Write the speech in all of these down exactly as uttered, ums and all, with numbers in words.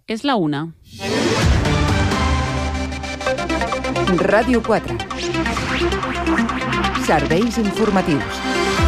És la una. Ràdio quatre. Serveis informatius.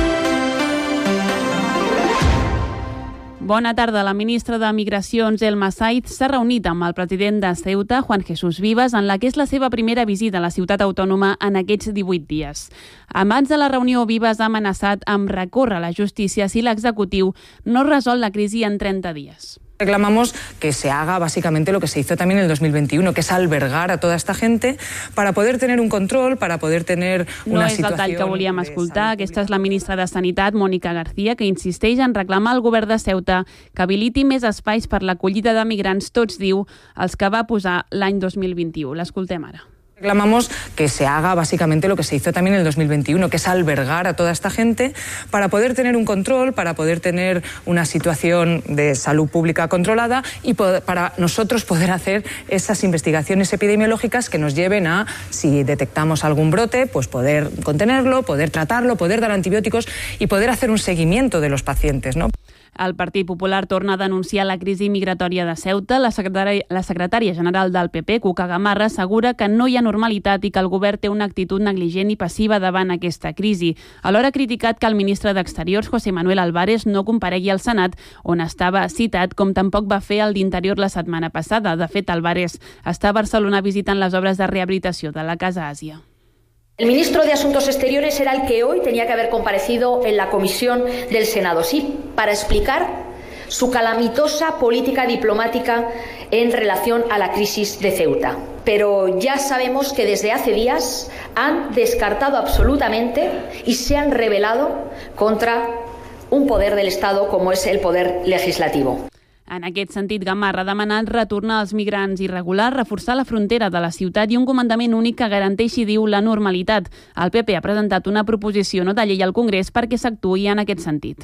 Bona tarda. La ministra de Migracions, Elma Said, s'ha reunit amb el president de Ceuta, Juan Jesús Vivas, en la que és la seva primera visita a la ciutat autònoma en aquests divuit dies. Abans de la reunió, Vivas ha amenaçat amb recórrer a la justícia si l'executiu no resol la crisi en trenta dies. Reclamamos que se haga básicamente lo que se hizo también en el dos mil veintiuno, que es albergar a toda esta gente para poder tener un control, para poder tener una no és situació... el tall que volíem escoltar. Aquesta és la ministra de Sanitat, Mónica García, que insisteix en reclamar al govern de Ceuta que habiliti més espais per l'acollida de migrants, tots diu, els que va posar l'any dos mil vint-i-u. L'escoltem ara. Reclamamos que se haga básicamente lo que se hizo también en el dos mil veintiuno, que es albergar a toda esta gente para poder tener un control, para poder tener una situación de salud pública controlada y poder, para nosotros poder hacer esas investigaciones epidemiológicas que nos lleven a, si detectamos algún brote, pues poder contenerlo, poder tratarlo, poder dar antibióticos y poder hacer un seguimiento de los pacientes, ¿no? El Partit Popular torna a denunciar la crisi migratòria de Ceuta. La secretària, la secretària general del P P, Cuca Gamarra, assegura que no hi ha normalitat i que el govern té una actitud negligent i passiva davant aquesta crisi. Alhora ha criticat que el ministre d'Exteriors, José Manuel Álvarez, no comparegui al Senat, on estava citat, com tampoc va fer el d'Interior la setmana passada. De fet, Álvarez està a Barcelona visitant les obres de rehabilitació de la Casa Àsia. El ministro de Asuntos Exteriores era el que hoy tenía que haber comparecido en la comisión del Senado, sí, para explicar su calamitosa política diplomática en relación a la crisis de Ceuta. Pero ya sabemos que desde hace días han descartado absolutamente y se han rebelado contra un poder del Estado como es el poder legislativo. En aquest sentit, Gamarra ha demanat retornar els migrants irregulars, reforçar la frontera de la ciutat i un comandament únic que garanteixi, diu, la normalitat. El P P ha presentat una proposició no de llei al Congrés perquè s'actuï en aquest sentit.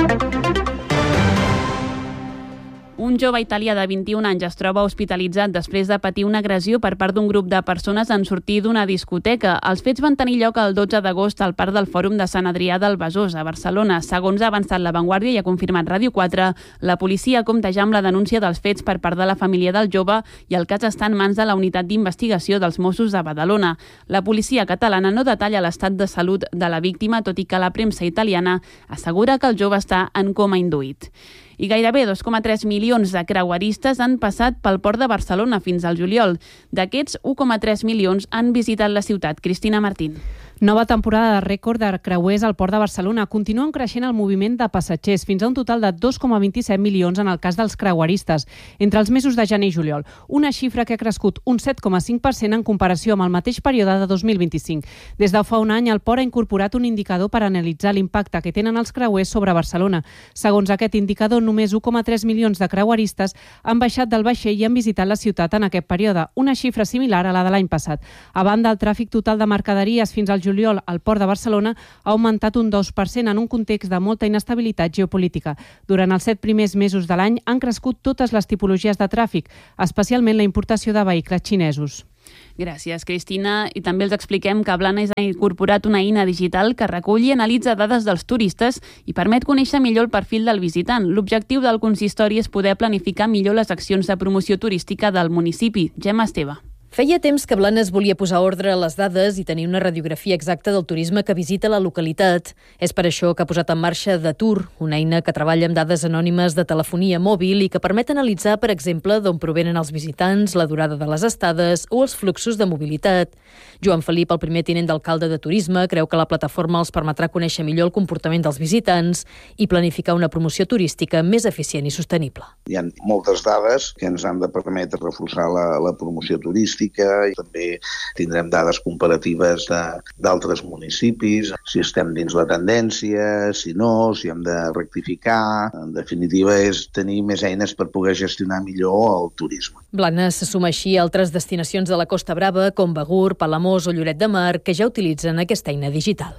Un jove italià de vint-i-un anys es troba hospitalitzat després de patir una agressió per part d'un grup de persones en sortir d'una discoteca. Els fets van tenir lloc el dotze d'agost al parc del Fòrum de Sant Adrià del Besòs, a Barcelona. Segons ha avançat La Vanguardia i ha confirmat Ràdio quatre, la policia compta ja amb la denúncia dels fets per part de la família del jove i el cas està en mans de la unitat d'investigació dels Mossos de Badalona. La policia catalana no detalla l'estat de salut de la víctima, tot i que la premsa italiana assegura que el jove està en coma induït. I gairebé dos coma tres milions de creueristes han passat pel port de Barcelona fins al juliol. D'aquests, un coma tres milions han visitat la ciutat. Cristina Martín. Nova temporada de rècord de creuers al port de Barcelona. Continuen creixent el moviment de passatgers, fins a un total de dos coma vint-i-set milions en el cas dels creueristes, entre els mesos de gener i juliol. Una xifra que ha crescut un set coma cinc per cent en comparació amb el mateix període de dos mil vint-i-cinc. Des de fa un any, el port ha incorporat un indicador per analitzar l'impacte que tenen els creuers sobre Barcelona. Segons aquest indicador, només un coma tres milions de creueristes han baixat del vaixell i han visitat la ciutat en aquest període, una xifra similar a la de l'any passat. A banda, el tràfic total de mercaderies fins al juliol al port de Barcelona ha augmentat un dos per cent en un context de molta inestabilitat geopolítica. Durant els set primers mesos de l'any han crescut totes les tipologies de tràfic, especialment la importació de vehicles xinesos. Gràcies, Cristina. I també els expliquem que Blanes ha incorporat una eina digital que recull i analitza dades dels turistes i permet conèixer millor el perfil del visitant. L'objectiu del consistori és poder planificar millor les accions de promoció turística del municipi. Gemma Esteve. Feia temps que Blanes volia posar ordre a les dades i tenir una radiografia exacta del turisme que visita la localitat. És per això que ha posat en marxa Datur, una eina que treballa amb dades anònimes de telefonia mòbil i que permet analitzar, per exemple, d'on provenen els visitants, la durada de les estades o els fluxos de mobilitat. Joan Felip, el primer tinent d'alcalde de Turisme, creu que la plataforma els permetrà conèixer millor el comportament dels visitants i planificar una promoció turística més eficient i sostenible. Hi ha moltes dades que ens han de permetre reforçar la, la promoció turística i també tindrem dades comparatives d'altres municipis, si estem dins la tendència, si no, si hem de rectificar. En definitiva, és tenir més eines per poder gestionar millor el turisme. Blanes se suma així a altres destinacions de la Costa Brava, com Begur, Palamós o Lloret de Mar, que ja utilitzen aquesta eina digital.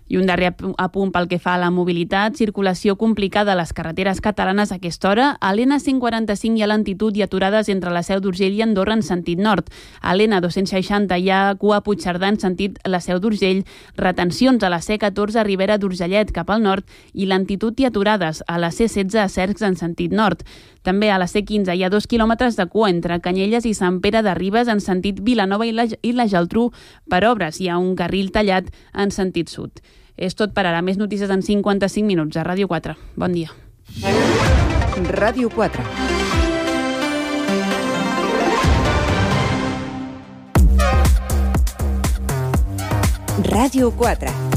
I un darrer apunt pel que fa a la mobilitat, circulació complicada a les carreteres catalanes a aquesta hora. A l'E N cent quaranta-cinc hi ha lentitud i aturades entre la Seu d'Urgell i Andorra en sentit nord. A l'E N dos-cents seixanta hi ha cua a Puigcerdà en sentit la Seu d'Urgell, retencions a la C catorze a Ribera d'Urgellet cap al nord i lentitud i aturades a la C setze a Cercs en sentit nord. També a la C quinze hi ha dos quilòmetres de cua entre Canyelles i Sant Pere de Ribes en sentit Vilanova i la, i la Geltrú per obres. Hi ha un carril tallat en sentit sud. És tot per ara. Més notícies en cinquanta-cinc minuts a Ràdio quatre. Bon dia. Ràdio quatre. Ràdio quatre.